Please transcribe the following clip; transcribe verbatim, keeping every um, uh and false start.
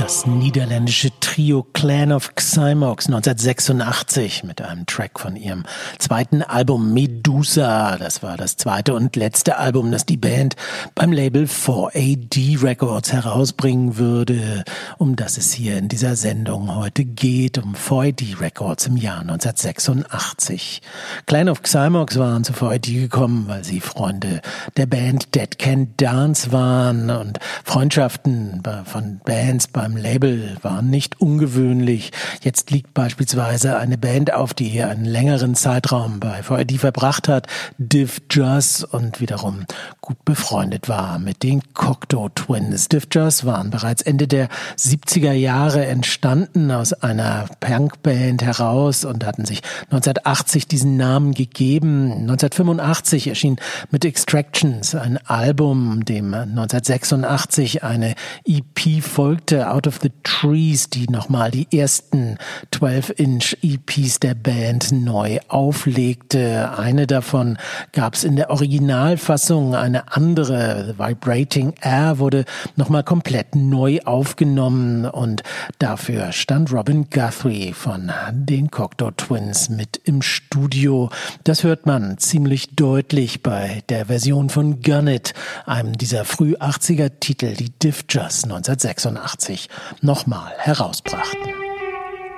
Das niederländische Trio Clan of Xymox neunzehnhundertsechsundachtzig mit einem Track von ihrem zweiten Album Medusa. Das war das zweite und letzte Album, das die Band beim Label four A D Records herausbringen würde, um das es hier in dieser Sendung heute geht, um four A D Records im Jahr neunzehnhundertsechsundachtzig. Clan of Xymox waren zu four A D gekommen, weil sie Freunde der Band Dead Can Dance waren, und Freundschaften von Bands beim Label waren nicht ungewöhnlich. Jetzt liegt beispielsweise eine Band auf, die hier einen längeren Zeitraum bei four A D verbracht hat, Div Juz, und wiederum gut befreundet war mit den Cocteau Twins. Div Juz waren bereits Ende der siebziger Jahre entstanden aus einer Punkband heraus und hatten sich neunzehnhundertachtzig diesen Namen gegeben. neunzehnhundertfünfundachtzig erschien mit Extractions ein Album, dem neunzehnhundertsechsundachtzig eine E P folgte, Out of the Trees, die nochmal die ersten zwölf Inch E Ps der Band neu auflegte. Eine davon gab es in der Originalfassung, eine andere, Vibrating Air, wurde nochmal komplett neu aufgenommen, und dafür stand Robin Guthrie von den Cocteau Twins mit im Studio. Das hört man ziemlich deutlich bei der Version von Gun It, einem dieser früh achtziger Titel, die Div Juz neunzehnhundertsechsundachtzig nochmal herausbrachten.